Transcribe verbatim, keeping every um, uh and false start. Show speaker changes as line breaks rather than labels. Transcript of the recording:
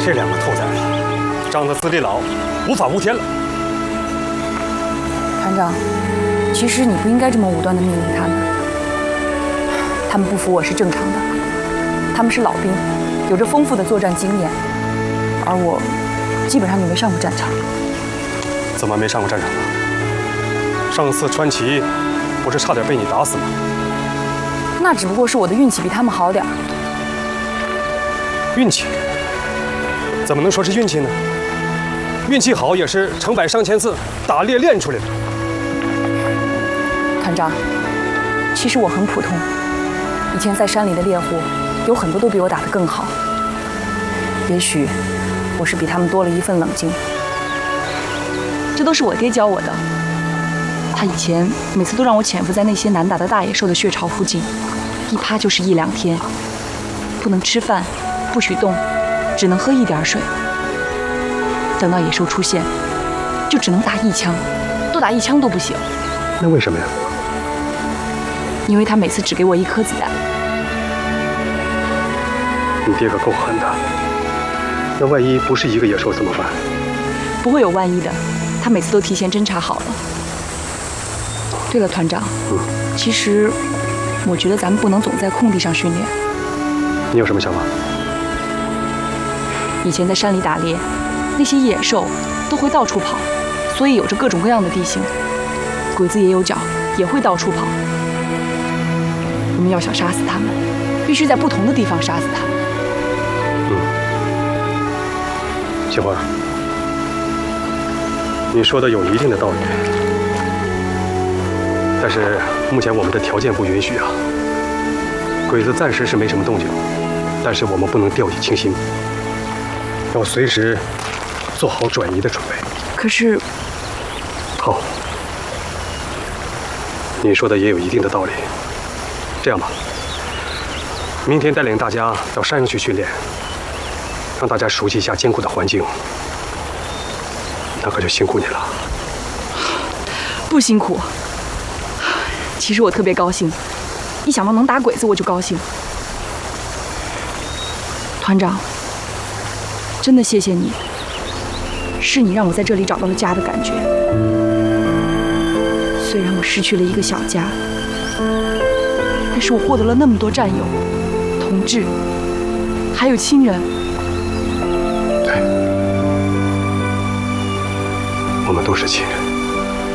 这两个兔崽子，长得资历老，无法无天了。
团长，其实你不应该这么武断地命令他们。他们不服我是正常的，他们是老兵，有着丰富的作战经验，而我基本上就没上过战场。
怎么没上过战场啊？上次川崎不是差点被你打死吗？
那只不过是我的运气比他们好点儿。
运气？怎么能说是运气呢？运气好也是成百上千次打猎练出来的。
团长，其实我很普通，以前在山里的猎户有很多都比我打得更好。也许我是比他们多了一份冷静。这都是我爹教我的。他以前每次都让我潜伏在那些难打的大野兽的血巢附近，一趴就是一两天，不能吃饭，不许动，只能喝一点水。等到野兽出现，就只能打一枪，多打一枪都不行。
那为什么呀？
因为他每次只给我一颗子弹。
你爹可够狠的。那万一不是一个野兽怎么办？
不会有万一的，他每次都提前侦查好了。对了，团长，
嗯，
其实我觉得咱们不能总在空地上训练。
你有什么想法？
以前在山里打猎，那些野兽都会到处跑，所以有着各种各样的地形。鬼子也有脚，也会到处跑。我们要想杀死他们，必须在不同的地方杀死他们。
嗯，喜欢，你说的有一定的道理，但是目前我们的条件不允许啊。鬼子暂时是没什么动静，但是我们不能掉以轻心，要随时做好转移的准备。
可是，
好，你说的也有一定的道理。这样吧，明天带领大家到山上去训练，让大家熟悉一下艰苦的环境。那可就辛苦你了。
不辛苦。其实我特别高兴，一想到能打鬼子我就高兴。团长，真的谢谢你，是你让我在这里找到了家的感觉。虽然我失去了一个小家，但是我获得了那么多战友、同志，还有亲人。
对，我们都是亲人。